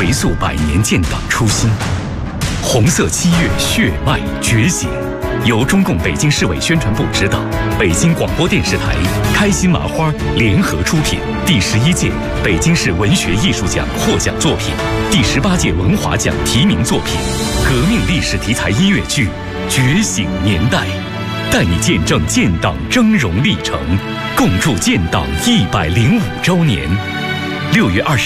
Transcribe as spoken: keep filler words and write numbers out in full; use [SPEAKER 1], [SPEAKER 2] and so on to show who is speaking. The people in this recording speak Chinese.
[SPEAKER 1] 回溯百年建党初心。红色七月血脉觉醒，由中共北京市委宣传部指导，北京广播电视台、开心麻花联合出品。第十一届北京市文学艺术奖获奖作品，第十八届文华奖提名作品，革命历史题材音乐剧《觉醒年代》，带你见证建党峥嵘历程，共筑建党一百零五周年。六月二十。